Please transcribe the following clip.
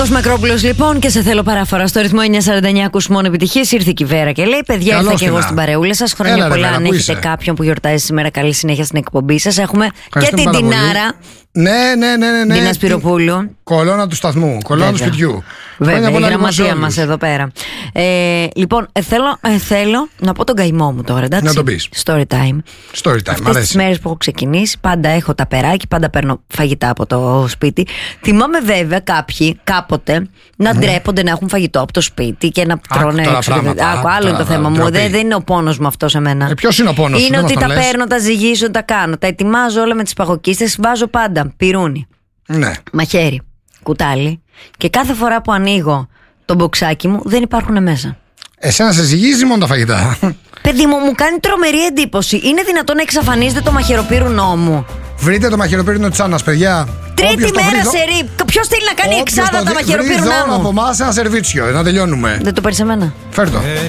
Νίκος Μακρόπουλος λοιπόν, και σε θέλω παράφορα στο ρυθμό 949. Ακούς μόνο επιτυχίες. Ήρθε η Βέρα και λέει: παιδιά, ήρθα και εγώ στην παρεούλα σας. Χρόνια πολλά. Αν έχετε κάποιον που γιορτάζει σήμερα, καλή συνέχεια στην εκπομπή σας. Έχουμε και την Τινάρα. Ναι. Την Ασπυροπούλου. Κολόνα του σταθμού, κολόνα του σπιτιού. Βέβαια, η γραμματεία μας εδώ πέρα. Λοιπόν, θέλω να πω τον καημό μου τώρα, εντάξει. Να το πεις. Story time. Αυτές τις μέρες που έχω ξεκινήσει, πάντα έχω τα περάκι, πάντα παίρνω φαγητά από το σπίτι. Θυμάμαι βέβαια κάποιοι κάποτε να ντρέπονται να έχουν φαγητό από το σπίτι και να τρώνε έξω. Άλλο είναι το θέμα μου. Δεν είναι ο πόνος μου αυτό σε μένα. Ποιος είναι ο πόνος? Είναι ότι τα παίρνω, τα ζυγίζω, τα κάνω. Τα ετοιμάζω όλα με τις παγοκίστες, βάζω πάντα πυρούνι. Ναι. Μαχαίρι, κουτάλι, και κάθε φορά που ανοίγω το μποξάκι μου δεν υπάρχουν μέσα. Εσένα σε ζυγίζει μόνο τα φαγητά? Παιδί μου κάνει τρομερή εντύπωση. Είναι δυνατόν να εξαφανίζεται το μαχαιροπύρουνό μου? Βρείτε το μαχαιροπύρινο της Άννας, παιδιά. Τρίτη μέρα σε ρί. Ποιος θέλει να κάνει εξάδα τα μαχαιροπύρουνά μου? από εμάς ένα σερβίτσιο, να τελειώνουμε. Δεν το παίρνει σε μένα. Φέρ' το.